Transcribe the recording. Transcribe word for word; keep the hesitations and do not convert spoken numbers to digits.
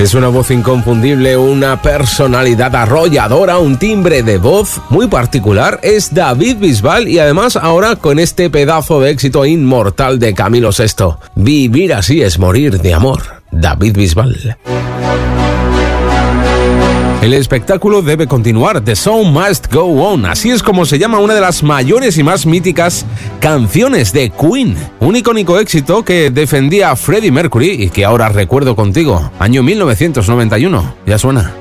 Es una voz inconfundible, una personalidad arrolladora, un timbre de voz muy particular. Es David Bisbal y además ahora con este pedazo de éxito inmortal de Camilo sexto. Vivir así es morir de amor. David Bisbal. El espectáculo debe continuar, The Show Must Go On, así es como se llama una de las mayores y más míticas canciones de Queen, un icónico éxito que defendía Freddie Mercury y que ahora recuerdo contigo, año mil novecientos noventa y uno, ya suena.